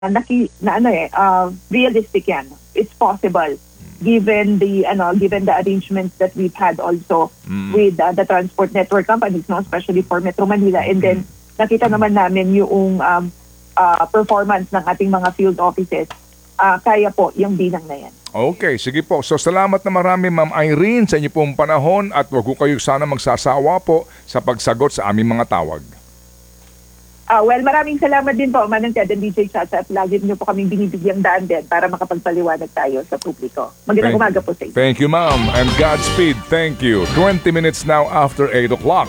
realistic yan. It's possible given the arrangements that we've had also with the transport network companies, no, especially for Metro Manila. And then nakita naman namin yung performance ng ating mga field offices. Kaya po yung bilang na yan. Okay, sige po. So salamat na marami, Ma'am Irene, sa inyo pong panahon at wag ko kayo sana magsasawa po sa pagsagot sa aming mga tawag. Well, maraming salamat din po, Manang Ted and DJ Chacha, at lagi niyo po kaming binibigyang daan din para makapagpaliwanag tayo sa publiko. Magandang umaga po sa inyo. Thank you, ma'am, and Godspeed. Thank you. 20 minutes now after 8 o'clock.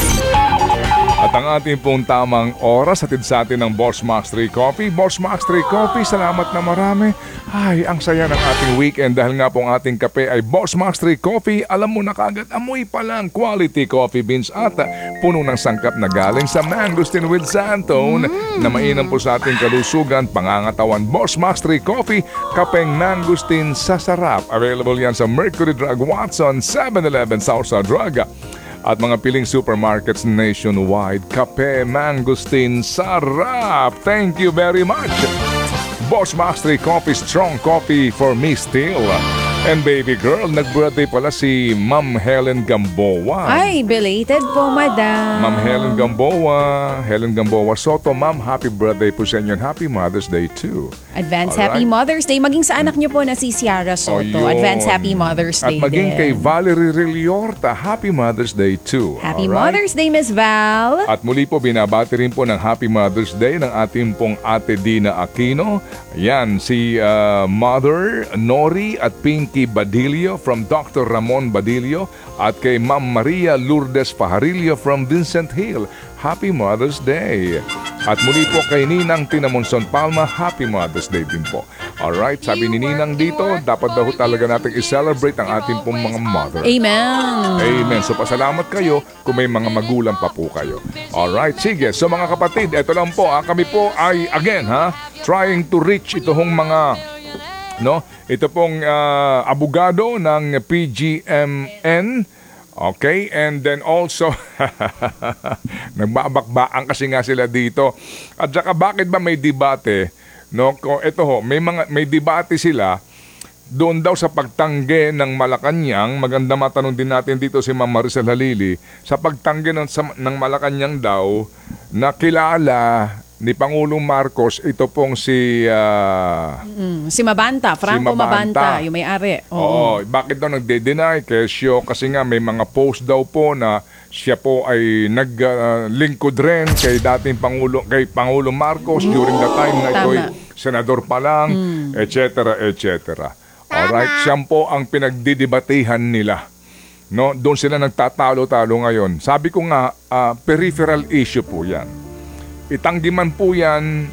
At ang ating pong tamang oras, hatid sa atin ng Boss Max 3 Coffee. Boss Max 3 Coffee, salamat na marami. Ay, ang saya ng ating weekend dahil nga pong ating kape ay Boss Max 3 Coffee. Alam mo na kagad, amoy pa lang quality coffee beans at puno ng sangkap na galing sa mangosteen with xantone na mainam po sa ating kalusugan, pangangatawan. Boss Max 3 Coffee, kapeng mangosteen sa sarap. Available yan sa Mercury Drug, Watson, 7-Eleven, Southside Drug at mga piling supermarkets nationwide. Kape mangosteen, sarap! Thank you very much! Boss Max 3 Coffee, strong coffee for me still. And baby girl, nag-birthday pala si Ma'am Helen Gamboa. Ay, belated po, madam. Ma'am Helen Gamboa Soto. Ma'am, happy birthday po sa inyo and happy Mother's Day too. Advance Happy Mother's Day. Maging sa anak niyo po na si Ciara Soto. Advance Happy Mother's Day. At maging kay Valerie Reliorta, happy Mother's Day too. Happy Mother's Day, Miss Val. At muli po, binabati rin po ng happy Mother's Day ng ating pong Ate Dina Aquino. Yan, si Mother Nori at Pinky Badillo from Dr. Ramon Badillo at kay Ma'am Maria Lourdes Pajarillo from Vincent Hill. Happy Mother's Day. At muli po kay Ninang Tinamonson Palma, happy Mother's Day din po. Alright, sabi ni Ninang dito, dapat daw talaga natin i-celebrate ang ating pong mga mother. Amen. Amen. So pasalamat kayo kung may mga magulang pa po kayo. Alright, sige. So mga kapatid, eto lang po. Kami po ay, again, trying to reach itong mga, ito pong abogado ng PGMN. Okay, and then also nagbabakbaan kasi nga sila dito. At saka bakit ba may debate? Ito may debate sila doon daw sa pagtanggi ng Malacanang. Maganda matanong din natin dito si Ma'am Maricel Halili sa pagtanggi ng Malacanang daw na kilala ni Pangulong Marcos, ito pong si Mabanta, Franco Mabanta, yung may-ari. Oo, bakit daw nagde-deny? Kasi nga may mga post daw po na siya po ay naglingkod rin kay dating Pangulong Marcos during the time na ito'y senador pa lang, etc. Alright, siya po ang pinagdidebatehan nila. Doon sila nagtatalo-talo ngayon. Sabi ko nga, peripheral issue po yan. Itanggi man po yan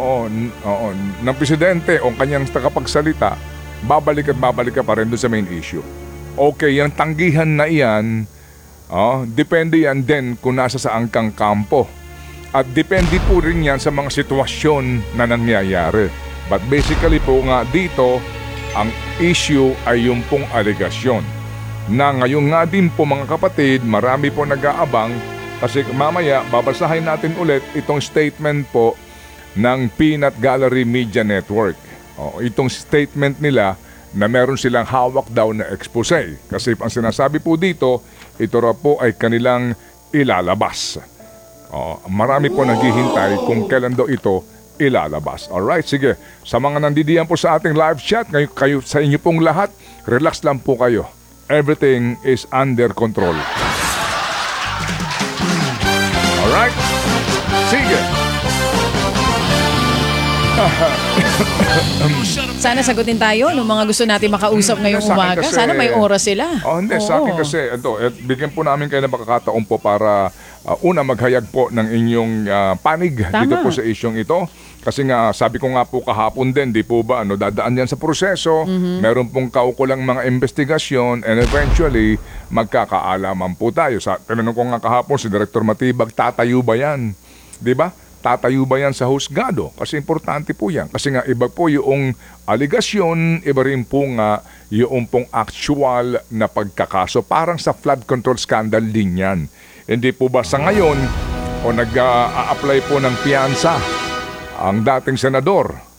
ng presidente o kanyang tagapagsalita, babalik ka pa rin doon sa main issue. Okay, yung tanggihan na iyan, depende yan din kung nasa saan kang kampo. At depende po rin yan sa mga sitwasyon na nangyayari. But basically po nga dito, ang issue ay yung pong alegasyon. Na ngayon nga din po mga kapatid, marami po nag-aabang kasi mamaya babasahin natin ulit itong statement po ng Peanut Gallery Media Network. Itong statement nila na meron silang hawak daw na expose. Kasi ang sinasabi po dito, ito raw po ay kanilang ilalabas. Marami po naghihintay kung kailan daw ito ilalabas. Alright, sige. Sa mga nandidiyan po sa ating live chat, kayo sa inyo pong lahat, relax lang po kayo. Everything is under control. Alright? Sige. Sana sagutin tayo ng mga gusto natin makausap ngayong umaga. Sana may oras sila. Sa akin kasi, bigyan po namin kayo ng pagkakataon po para una maghayag po ng inyong panig dito po sa isyong ito. Kasi nga, sabi ko nga po kahapon din, di po ba, dadaan yan sa proseso, meron pong kaukulang mga investigasyon, and eventually, magkakaalaman po tayo. Tinanong ko nga kahapon si Director Matibag, tatayo ba yan? Di ba? Tatayo ba yan sa husgado? Kasi importante po yan. Kasi nga, iba po yung aligasyon, iba rin po nga yung pong actual na pagkakaso. Parang sa flood control scandal din yan. Hindi po ba sa ngayon, o nag-a-apply po ng piyansa, ang dating senador